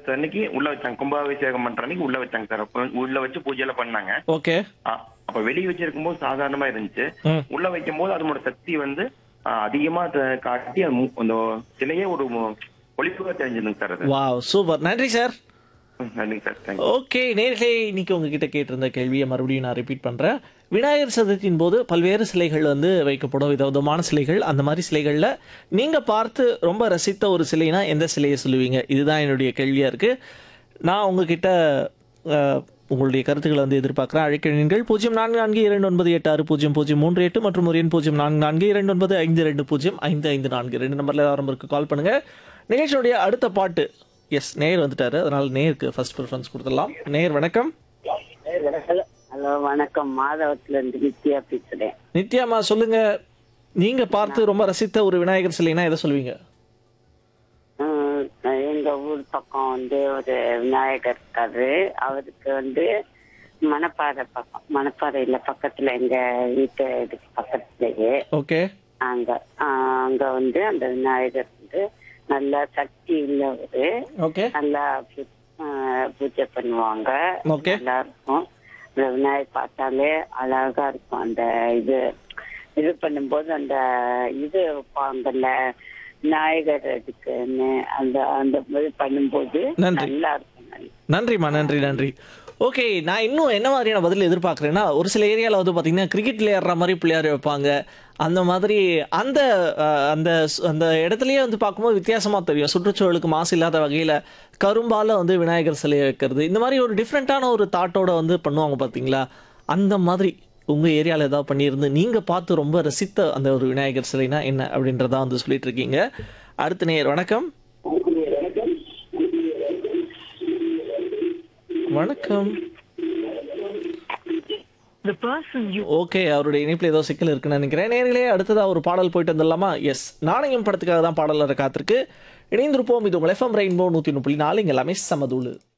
விசேஷத்து அன்னைக்கு உள்ள வச்சாங்க. கும்பாபிஷேகம் பண்ற அன்னைக்கு உள்ள வச்சாங்க சார். அப்ப உள்ள வச்சு பூஜை எல்லாம் பண்ணாங்க. ஓகே. அப்ப வெளிய வச்சிருக்கும் போது சாதாரணமா இருந்துச்சு. ம். உள்ள வைக்கும் போது அதனோட சக்தி வந்து அதிகமா காட்டி அந்த சிலையே ஒரு ஒளிப்புகா தெரிஞ்சிருந்துங்க சார் அது. Wow, super. நன்றி சார். நன்றிங்க சார். தேங்க்யூ. ஓகே நேர்களே, இன்னைக்கு உங்ககிட்ட கேட்டிருந்த கேள்வியை மறுபடியும் நான் ரிப்பீட் பண்ணுறேன். விநாயகர் சதுர்த்தியின் போது பல்வேறு சிலைகள் வந்து வைக்கப்படும், விதவிதமான சிலைகள். அந்த மாதிரி சிலைகளில் நீங்கள் பார்த்து ரொம்ப ரசித்த ஒரு சிலைனா எந்த சிலையை சொல்லுவீங்க? இதுதான் என்னுடைய கேள்வியாக இருக்குது. நான் உங்ககிட்ட உங்களுடைய கருத்துக்களை வந்து எதிர்பார்க்குறேன். அழைக்கிறீர்கள் 044298600038 மற்றும் ஒரு எண் 044229520554 2 நம்பரில் ஆரம்பருக்கு கால் பண்ணுங்கள். நிகழ்ச்சியுடைய அடுத்த பாட்டு எஸ் நேயர் வந்துட்டாரு, அதனால நேயருக்கு ஃபர்ஸ்ட் ப்ரிஃபரன்ஸ் கொடுத்துடலாம். நேயர் வணக்கம். ஹலோ வணக்கம், மாதவத்துல இருந்து நித்யா பேசுறேன். நித்யாமா சொல்லுங்க, நீங்க பார்த்து ரொம்ப ரசித்த ஒரு விநாயகர் சிலைனா எதை சொல்லுவீங்க? எங்க ஊர் பக்கம் வந்து ஒரு விநாயகர் இருக்காரு. அவருக்கு வந்து மணப்பாறையில பக்கத்துல எங்க வீட்டு இதுக்கு பக்கத்துலயே. ஓகே. அங்க வந்து அந்த விநாயகர் வந்து நல்ல சக்தி உள்ளவரு. ஓகே. நல்லா பூஜை பண்ணுவாங்க. ஓகே. நல்லா இருக்கும். இந்த விநாயகர் பார்த்தாலே அழகா இருக்கும். அந்த இது பண்ணும்போது அந்த இது வைப்பாங்கல்ல விநாயகர் இதுக்குன்னு அந்த இது பண்ணும்போது நல்லா இருக்கும். நன்றிம்மா, நன்றி நன்றி. ஓகே, நான் இன்னும் என்ன மாதிரியான பதில் எதிர்பார்க்குறேன்னா, ஒரு சில ஏரியாவில் வந்து பார்த்தீங்கன்னா கிரிக்கெட் விளையாடுற மாதிரி பிள்ளையார் வைப்பாங்க. அந்த மாதிரி அந்த அந்த அந்த இடத்துலையே வந்து பார்க்கும்போது வித்தியாசமாக தெரியும். சுற்றுச்சூழலுக்கு மாசு இல்லாத வகையில் கரும்பால் வந்து விநாயகர் சிலையை வைக்கிறது, இந்த மாதிரி ஒரு டிஃப்ரெண்ட்டான ஒரு தாட்டோட வந்து பண்ணுவாங்க பார்த்தீங்களா? அந்த மாதிரி உங்கள் ஏரியாவில் ஏதாவது பண்ணியிருந்து நீங்கள் பார்த்து ரொம்ப ரசித்த அந்த ஒரு விநாயகர் சிலைனா என்ன அப்படின்றத வந்து சொல்லிட்டு இருக்கீங்க. அடுத்த நேயர் வணக்கம். வணக்கம். ஓகே, அவருடைய இணைப்பில் ஏதோ சிக்கல் இருக்குன்னு நினைக்கிறேன். நேர்களே, அடுத்ததா ஒரு பாடல் போயிட்டு வந்துடலாமா? எஸ், நாணயம் படத்துக்காக தான் பாடல் காத்திருக்கு. இணைந்திருப்போம். இது உங்கள் FM ரெயின்போ 103.4. இங்க எல்லாமே சமதூளு.